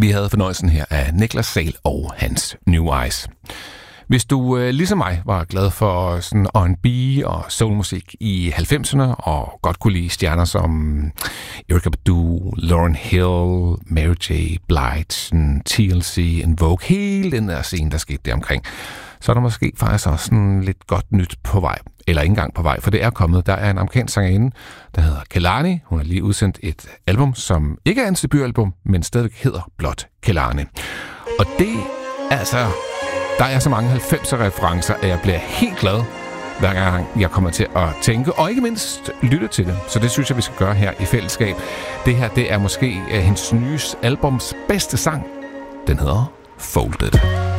Vi havde fornøjelsen her af Niklas Sahl og hans New Eyes. Hvis du ligesom mig var glad for sådan R&B og soulmusik i 90'erne og godt kunne lide stjerner som Erykah Badu, Lauryn Hill, Mary J. Blige, TLC, En Vogue, hele den der scene, der skete der omkring, så er der måske faktisk også sådan lidt godt nyt på vej. Eller ikke engang på vej, for det er kommet. Der er en amerikansk sangerinde, der hedder Kehlani. Hun har lige udsendt et album, som ikke er en debutalbum, men stadig hedder blot Kehlani. Og det er altså... Der er så mange 90'er-referencer, at jeg bliver helt glad, hver gang jeg kommer til at tænke, og ikke mindst lytte til det. Så det synes jeg, vi skal gøre her i fællesskab. Det her, det er måske hendes nye albums bedste sang. Den hedder Folded.